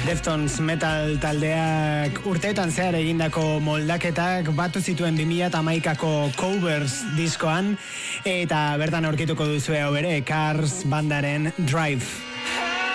Deftones metal taldeak urteetan zehar egindako moldaketak batu zituen 2011ko Covers diskoan, eta bertan aurkituko duzue hau ere, Cars bandaren Drive.